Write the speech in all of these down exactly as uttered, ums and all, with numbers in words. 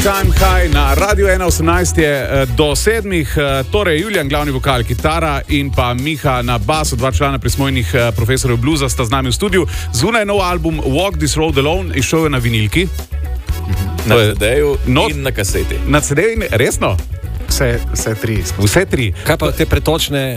Time High na Radio ena osemnajst je do sedmih, torej Julijan, glavni vokal, kitara in pa Miha na basu, dva člana prismojnih profesorjev bluza sta z nami v studiu. Zunaj nov album Walk This Road Alone, izšel je na vinilki. Na C D-ju no, in na kaseti. Na C D-ju, resno? Vse, vse tri. Vse tri. Kaj pa te pretočne...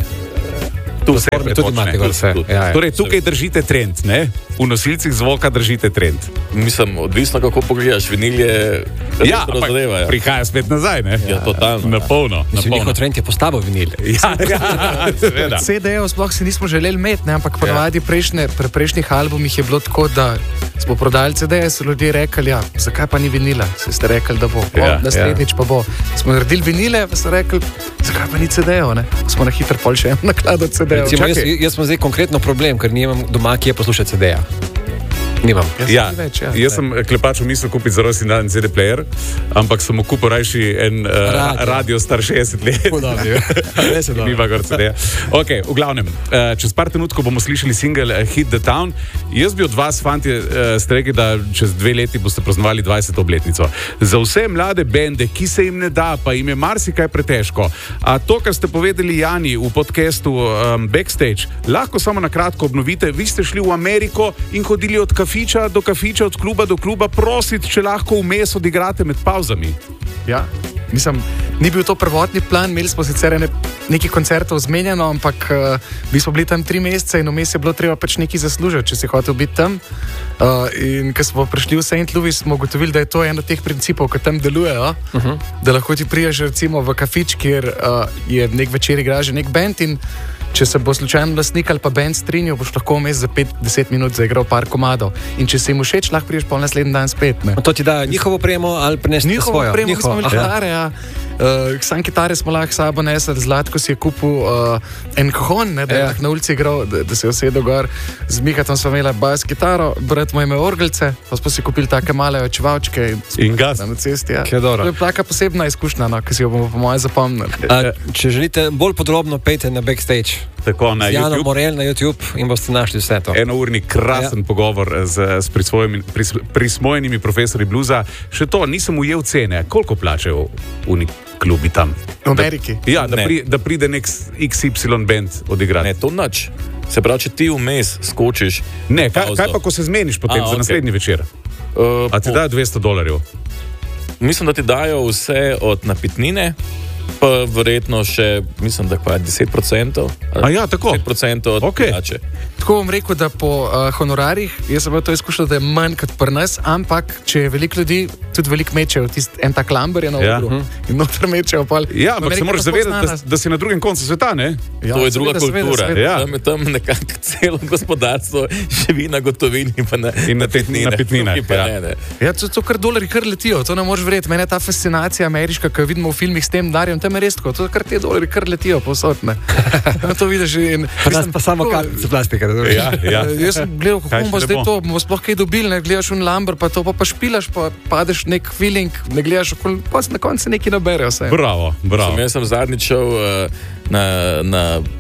Tu vse pretočne. Vse. Ja, ja. Torej, tukaj držite trend, ne? V nosilcih zvoka držite trend. Mislim, odvisno kako pogledaš, vinil je... Ja, ampak ja. Prihaja spet nazaj, ne? Ja, totalno. Na polno. Mislim, njihov trend je postavil vinil. Ja, ja, seveda. C D-jev sploh si nismo želeli imeti, ne? Ampak ponavadi prejšnje, pri prejšnjih albumih je bilo tako, da smo prodali C D-je, so ljudje rekli, ja, zakaj pa ni vinila? Se ste rekli, da bo. Ja, o, naslednjič ja. Pa bo. Smo naredili vinile, pa so rekli, zakaj pa ni C D-jev, ne? Smo na hitro pol še en naklad od C D-jev. Recimo, jaz, jaz sem zdaj konkretno problem, ker nimam doma, ki je poslušati C D-ja. Nimam. Ja, več, ja. Jaz sem klepaču mislil kupiti za rojstni dan C D player, ampak sem mu kupil rajši en uh, radio. radio star šestdeset let. Podobno. Nima gor C D-ja. Ok, v glavnem, uh, čez par trenutkov bomo slišali single uh, Hit the Town. Jaz bi od vas, fanti, uh, ste rekli, da čez dve leti boste praznovali dvajseto obletnico. Za vse mlade bende, ki se jim ne da, pa jim je marsikaj pretežko. A to, kar ste povedali Jani v podcastu um, Backstage, lahko samo na kratko obnovite. Vi ste šli v Ameriko in hodili od kafiča do kafiča, od kluba do kluba, prositi, če lahko vmes odigrate med pauzami. Ja, mislim, ni bil to prvotni plan, imeli smo sicer ne, nekaj koncertov zmenjeno, ampak uh, mi smo bili tam tri mesece in vmes je bilo treba pač nekaj zaslužiti, če si hotel biti tam. Uh, in ko smo prišli v Saint Louis, smo ugotovili, da je to eno od teh principov, ki tam delujejo, uh-huh. Da lahko ti priješ recimo v kafič, kjer uh, je nek večer igra že nek band in če se bo slučajno lastnik ali pa band strinjal, boš lahko vmes za pet do deset minut zaigral par komadov. In če se jim všeč, lahko priješ pol naslednji dan spet. Ne? To ti da njihovo premo ali prinesete svojo? Njihovo premo, mi smo imeli kitare, ja. Uh, sam kitare smo lahko sabo nesli, Zlatko si je kupil uh, en kohon, ne, da je ja. Na ulici igral, da, da se je usedel gor. Z Mihatom smo imeli bas kitaro, brat mu je imel orgelce, pa smo si kupili take male očevalčke in, in gas na cesti. Ja. To je taka posebna izkušnja, no, ki si jo bomo po moje zapomnili. A, če želite bolj podrobno, pejte na Backstage. Tako, na Jano Morel na YouTube in boste našli vse to. Enourni krasen ja. Pogovor z, z pris, prismojenimi profesori bluza. Še to, nisem ujel cene. Koliko plačajo v klubi tam? V Ameriki? Da, ja, da, pri, da pride nek X Y band odigrati. Ne, to nič. Se pravi, če ti vmes skočiš... Ne, kaj, kaj pa, ko se zmeniš potem A, za okay. naslednji večer? Uh, A ti po... dajo dvesto dolarjev? Mislim, da ti dajo vse od napitnine, pa verjetno še, mislim, da je deset procentov. A ja, tako? deset procentov od okay. plače. Tako bom rekel, da po uh, honorarjih, jaz sem to izkušal, da je manj kot pri nas, ampak če je veliko ljudi, tudi veliko mečejo, tist en tak lamber je na ja. ogru in noter mečejo pol. Ja, ampak se moraš zavedati, da, da si na drugem koncu sveta, ne? Ja, to je druga seveda, kultura. Seveda, seveda. Ja. Tam je tam nekako celo gospodarstvo živi na gotovini pa na, in na napitninah. Ja, ja. ja to, to kar dolari kar letijo, to ne moreš verjeti. Mene je ta fascinacija ameriška, ki jo vidimo v filmih s tem darjem, tam je res tako, to kar te dolari kar letijo povsod, ne. To vidiš in... Pa, pa samo kartice plastika, da ja, ja. Jaz sem gledal, kako bomo zdaj to, bomo sploh kaj dobili, ne gledaš un lamber, pa to pa, pa špilaš, pa padeš nek feeling, ne gledaš okoli, pa na koncu nekaj naberejo vse. Bravo, bravo. Sem, jaz sem zadnjič šel uh, na, na,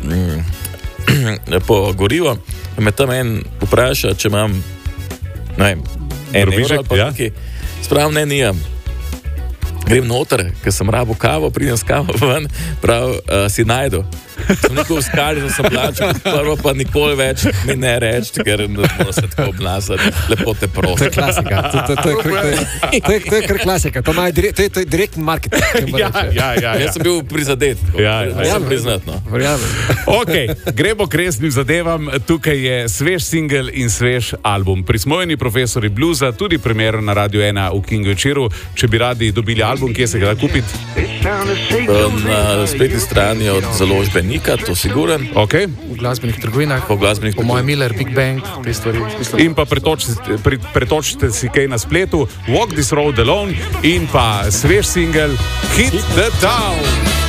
mm, po gorivo, me tam en vpraša, če imam, ne vem, en evro ali pa ja. Nekaj, spravim, ne, nijem. Grem noter, ker sem rabo kavo, pridem s kavo ven, prav, uh, si najdu. Sem nekaj vzkali, da sem plačal, prvo pa nikoli več mi ne reči, ker ne mora se tako obnašati. Lepo te prosim. To je klasika. To, to, to, je, to, je, to, je, to je kar klasika. To, dire, to, je, to je direktni marketing. Ja, ja, ja, ja. Jaz sem bil prizadet. Ja, ja, ja, sem priznat, no. Ok, gremo k resnim zadevam. Tukaj je svež single in svež album. Prismojeni profesori bluza, tudi premiero na Radio ena v King večeru. Če bi radi dobili album, kje se ga da kupiti? Na spletni strani od založbe Nika, to siguren. Okay. V glasbenih trgovinah, po, glasbenih po mojem Miller, Big Bang, te stvari. In pa pretočite, pretočite si kaj na spletu, Walk This Road Alone in pa svež single Hit the Town.